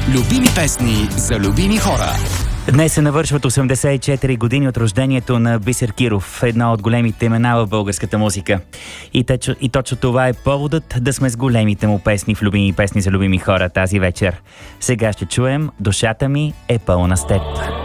Любими песни за любими хора. Днес се навършват 84 години от рождението на Бисер Киров, едно от големите имена в българската музика. И точно това е поводът да сме с големите му песни в любими песни за любими хора тази вечер. Сега ще чуем "Душата ми е пълна с теб".